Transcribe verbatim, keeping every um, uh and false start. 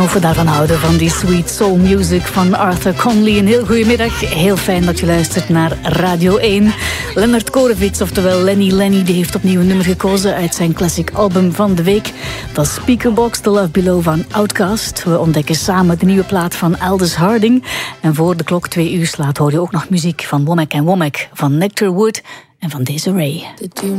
of we daarvan houden, van die sweet soul music van Arthur Conley. Een heel goedemiddag, heel fijn dat je luistert naar Radio één. Leonard Korevits, oftewel Lenny Lenny, die heeft opnieuw een nummer gekozen uit zijn classic album van de week. Dat is Speakerboxxx, The Love Below van Outkast. We ontdekken samen de nieuwe plaat van Aldous Harding. En voor de klok twee uur slaat hoor je ook nog muziek van Womack en Womack, van Nectar Wood en van Desiree.